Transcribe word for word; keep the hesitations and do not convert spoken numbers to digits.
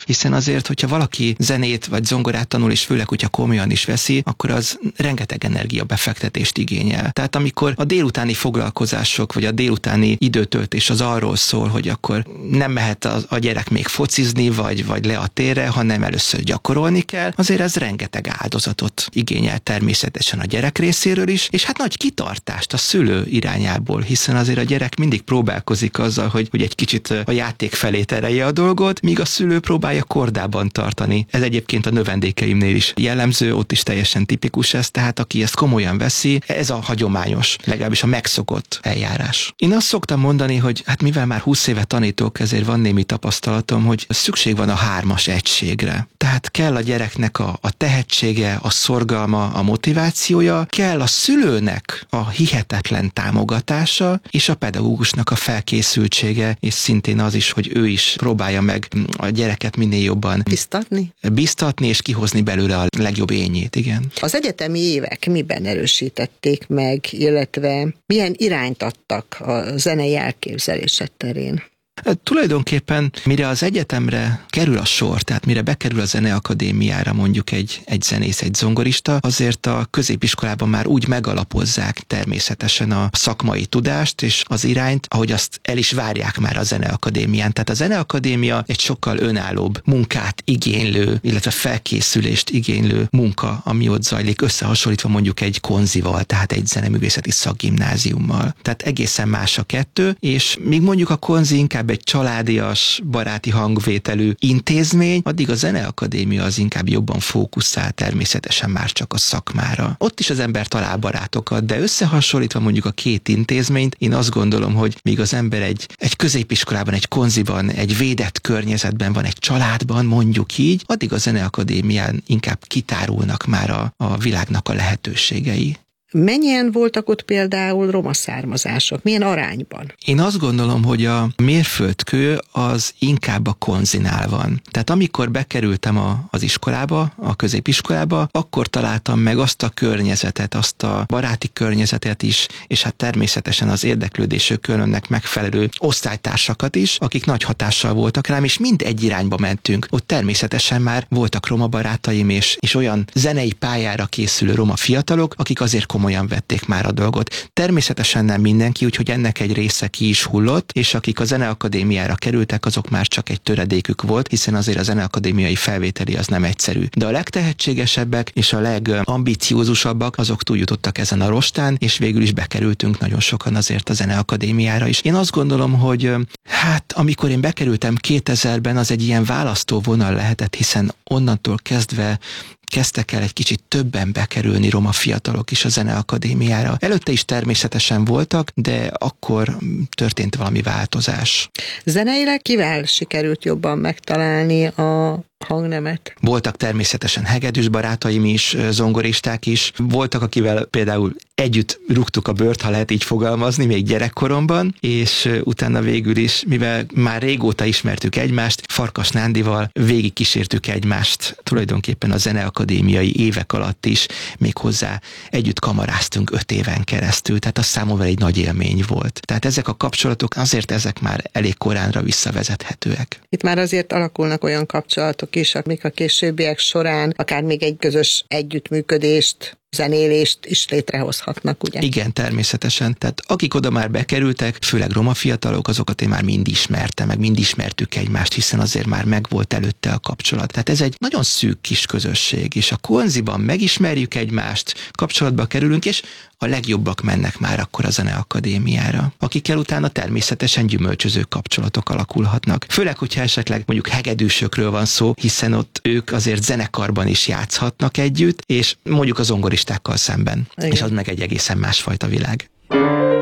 hiszen azért, hogyha valaki zenét vagy zongorát tanul, és főleg, hogyha komolyan is veszi, akkor az rengeteg energiabefektetést igényel. Tehát amikor a délutáni foglalkozások, vagy a délutáni időtöltés az arról szól, hogy akkor nem mehet a, a gyerek még focizni, vagy, vagy le a térre, hanem először gyakorolni kell, azért ez rengeteg áldozatot igényel természetesen a gyerek részéről is, és hát nagy kitartást a szülő irányából, hiszen azért a gyerek mindig próbálkozik azzal, hogy, hogy egy kicsit a játék felé terelje a dolgot, míg a szülő próbálja kordában tartani. Ez egyébként a növendékeimnél is jellemző, ott is teljesen tipikus ez, tehát aki ezt komolyan veszi, ez a hagyományos, legalábbis a megszokott eljárás. Én azt szoktam mondani, hogy hát mivel már húsz éve tanítok, ezért van némi tapasztalatom, hogy szükség van a hármas egységre. Tehát kell a gyereknek a, a tehetsége, a szorgalma, a motivációja, kell a szülőnek a hihetetlen támogatása, és a pedagógusnak a felkészültsége, és szintén az is, hogy ő is próbálja meg a gyereket minél jobban biztatni, biztatni és kihozni belőle a legjobb ényét, igen. Az egyetemi évek miben erősítették meg, illetve milyen irányt adtak a zenei elképzelésed terén? Tulajdonképpen, mire az egyetemre kerül a sor, tehát mire bekerül a zeneakadémiára mondjuk egy, egy zenész, egy zongorista, azért a középiskolában már úgy megalapozzák természetesen a szakmai tudást és az irányt, ahogy azt el is várják már a zeneakadémián. Tehát a zeneakadémia egy sokkal önállóbb munkát igénylő, illetve felkészülést igénylő munka, ami ott zajlik, összehasonlítva mondjuk egy konzival, tehát egy zeneművészeti szakgimnáziummal. Tehát egészen más a kettő, és míg mondjuk a konzi inkább egy családias, baráti hangvételű intézmény, addig a zeneakadémia az inkább jobban fókuszál természetesen már csak a szakmára. Ott is az ember talál barátokat, de összehasonlítva mondjuk a két intézményt, én azt gondolom, hogy míg az ember egy, egy középiskolában, egy konziban, egy védett környezetben van, egy családban, mondjuk így, addig a zeneakadémián inkább kitárulnak már a, a világnak a lehetőségei. Mennyien voltak ott például roma származások? Milyen arányban? Én azt gondolom, hogy a mérföldkő az inkább a konzinál van. Tehát amikor bekerültem a, az iskolába, a középiskolába, akkor találtam meg azt a környezetet, azt a baráti környezetet is, és hát természetesen az érdeklődésű körömnek megfelelő osztálytársakat is, akik nagy hatással voltak rám, és mind egy irányba mentünk. Ott természetesen már voltak roma barátaim, és, és olyan zenei pályára készülő roma fiatalok, akik azért komolyan vették már a dolgot. Természetesen nem mindenki, úgyhogy ennek egy része ki is hullott, és akik a zeneakadémiára kerültek, azok már csak egy töredékük volt, hiszen azért a zeneakadémiai felvételi az nem egyszerű. De a legtehetségesebbek és a legambiciózusabbak, azok túljutottak ezen a rostán, és végül is bekerültünk nagyon sokan azért a zeneakadémiára is. Én azt gondolom, hogy hát amikor én bekerültem kétezerben, az egy ilyen választóvonal lehetett, hiszen onnantól kezdve kezdtek el egy kicsit többen bekerülni roma fiatalok is a zeneakadémiára. Előtte is természetesen voltak, de akkor történt valami változás. Zeneileg kivel sikerült jobban megtalálni a hangnemet? Voltak természetesen hegedűs barátaim is, zongoristák is. Voltak, akivel például együtt rúgtuk a bőrt, ha lehet így fogalmazni, még gyerekkoromban, és utána végül is, mivel már régóta ismertük egymást, Farkas Nándival végig kísértük egymást tulajdonképpen a zeneakadémiai évek alatt is, méghozzá együtt kamaráztunk öt éven keresztül, tehát az számomra egy nagy élmény volt. Tehát ezek a kapcsolatok, azért ezek már elég koránra visszavezethetőek. Itt már azért alakulnak olyan kapcsolatok is, amik a későbbiek során akár még egy közös együttműködést, zenélést is létrehozhatnak, ugye? Igen, természetesen. Tehát akik oda már bekerültek, főleg roma fiatalok, azokat én már mind ismertem, meg mind ismertük egymást, hiszen azért már megvolt előtte a kapcsolat. Tehát ez egy nagyon szűk kis közösség, és a konziban megismerjük egymást, kapcsolatba kerülünk, és a legjobbak mennek már akkor a zeneakadémiára, akikkel utána természetesen gyümölcsöző kapcsolatok alakulhatnak. Főleg, hogyha esetleg mondjuk hegedűsökről van szó, hiszen ott ők azért zenekarban is játszhatnak együtt, és mondjuk a zongoristákkal szemben. Igen. És az meg egy egészen másfajta világ.